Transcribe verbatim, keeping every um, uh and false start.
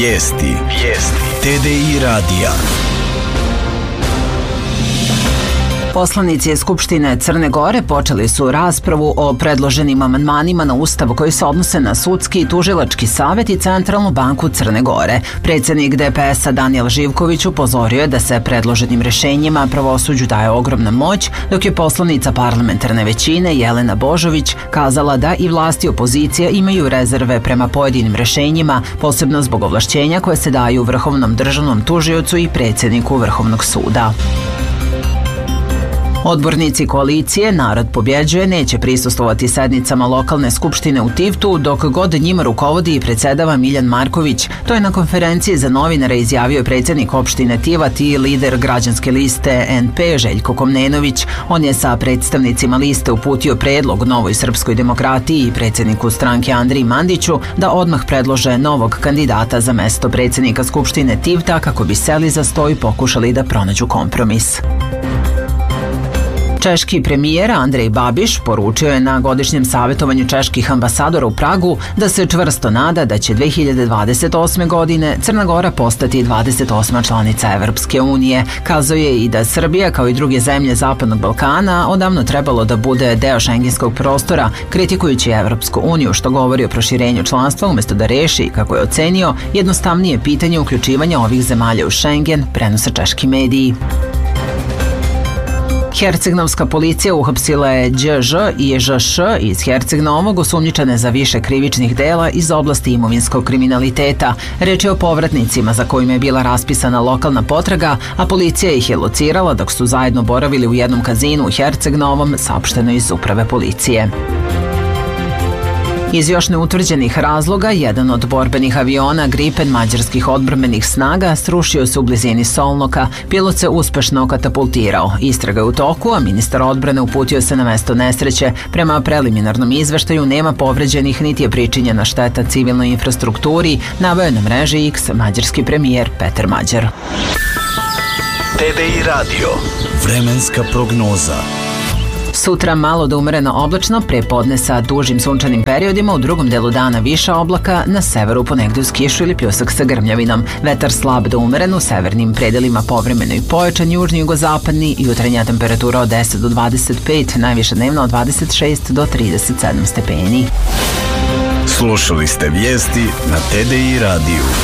Vijesti. Vijesti. T D I radija. Poslanici Skupštine Crne Gore počeli su raspravu o predloženim amandmanima na Ustav koji se odnose na sudski i tužilački savet i Centralnu banku Crne Gore. Predsjednik D P S-a Danijel Živković upozorio je da se predloženim rješenjima pravosuđu daje ogromna moć, dok je poslanica parlamentarne većine Jelena Božović kazala da i vlasti opozicija imaju rezerve prema pojedinim rješenjima, posebno zbog ovlašćenja koje se daju Vrhovnom državnom tužiocu i predsjedniku Vrhovnog suda. Odbornici koalicije Narod pobjeđuje neće prisustvovati sednicama lokalne skupštine u Tivtu dok god njima rukovodi i predsjedava Miljan Marković. To je na konferenciji za novinare izjavio predsjednik opštine Tivat i lider građanske liste N P Željko Komnenović. On je sa predstavnicima liste uputio predlog Novoj srpskoj demokratiji i predsjedniku stranke Andriji Mandiću da odmah predlože novog kandidata za mesto predsjednika skupštine Tivta kako bi seli za sto i pokušali da pronađu kompromis. Češki premijer Andrej Babiš poručio je na godišnjem savjetovanju čeških ambasadora u Pragu da se čvrsto nada da će dve hiljade dvadeset osme. godine Crna Gora postati dvadeset osma članica Evropske unije. Kazao je i da Srbija, kao i druge zemlje Zapadnog Balkana, odavno trebalo da bude deo šengenskog prostora, kritikujući Evropsku uniju, što govori o proširenju članstva umjesto da reši, kako je ocenio, jednostavnije pitanje uključivanja ovih zemalja u Šengen, prenose češki mediji. Hercegnovska policija uhapsila je Đ Ž i Ž Š iz Herceg-Novog osumnjičene za više krivičnih dela iz oblasti imovinskog kriminaliteta. Reč je o povratnicima za kojima je bila raspisana lokalna potraga, a policija ih je locirala dok su zajedno boravili u jednom kazinu u Herceg-Novom, saopšteno iz uprave policije. Iz još neutvrđenih razloga, jedan od borbenih aviona Gripen mađarskih odbrambenih snaga srušio se u blizini Solnoka. Pilot se uspešno katapultirao. Istraga je u toku, a ministar odbrane uputio se na mesto nesreće. Prema preliminarnom izveštaju nema povređenih niti je pričinjena šteta civilnoj infrastrukturi, naveo je na mreži X mađarski premijer Peter Mađar. T D I radio. Vremenska prognoza. Sutra malo do umereno oblačno, pre podne sa dužim sunčanim periodima, u drugom delu dana više oblaka, na severu ponegde uz kišu ili pljusak sa grmljavinom. Vetar slab do umeren, u severnim predelima povremeno i pojačan, južni jugozapadni, jutarnja temperatura od deset do dvadeset pet, najviša dnevna od dvadeset šest do trideset sedam stepeni. Slušali ste vijesti na T D I radiju.